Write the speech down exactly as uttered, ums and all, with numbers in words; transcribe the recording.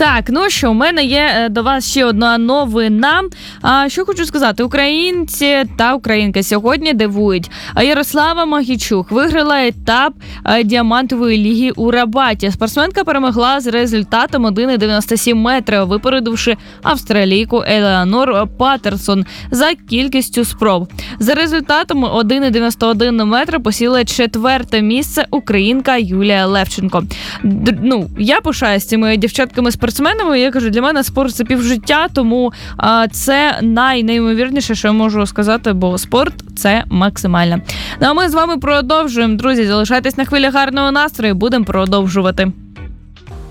Так, ну що, у мене є до вас ще одна новина. А, що хочу сказати, українці та українки сьогодні дивують. Ярослава Магічук виграла етап діамантової ліги у Рабаті. Спортсменка перемогла з результатом один дев'яносто сім метрів, випередивши австралійку Елеонор Паттерсон за кількістю спроб. За результатом один дев'яносто один метр посіла четверте місце українка Юлія Левченко. Д- ну, я пишаюсь цими дівчатками-спортсменами. Я кажу, для мене спорт – це півжиття, тому а, це найнеймовірніше, що я можу сказати, бо спорт – це максимально. Ну а ми з вами продовжуємо. Друзі, залишайтесь на хвилі гарного настрою, будемо продовжувати.